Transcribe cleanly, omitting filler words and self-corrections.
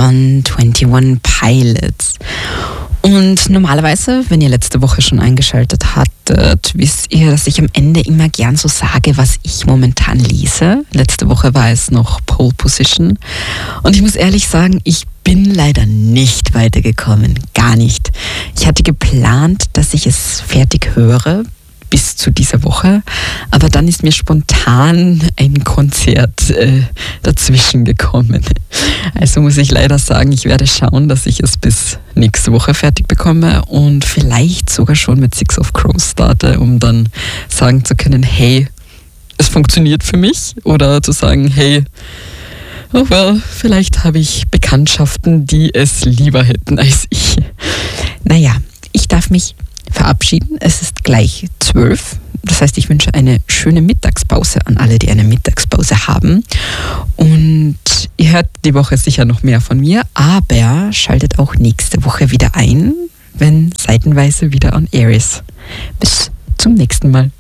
von 21 Pilots. Und normalerweise, wenn ihr letzte Woche schon eingeschaltet hattet, wisst ihr, dass ich am Ende immer gern so sage, was ich momentan lese. Letzte Woche war es noch Pole Position. Und ich muss ehrlich sagen, ich bin leider nicht weitergekommen. Gar nicht. Ich hatte geplant, dass ich es fertig höre bis zu dieser Woche, aber dann ist mir spontan ein Konzert dazwischen gekommen. Also muss ich leider sagen, ich werde schauen, dass ich es bis nächste Woche fertig bekomme und vielleicht sogar schon mit Six of Crows starte, um dann sagen zu können, hey, es funktioniert für mich, oder zu sagen, hey, oh well, vielleicht habe ich Bekanntschaften, die es lieber hätten als ich. Naja, ich darf mich verabschieden. Es ist gleich 12. Das heißt, ich wünsche eine schöne Mittagspause an alle, die eine Mittagspause haben. Und ihr hört die Woche sicher noch mehr von mir, aber schaltet auch nächste Woche wieder ein, wenn seitenweise wieder on air ist. Bis zum nächsten Mal.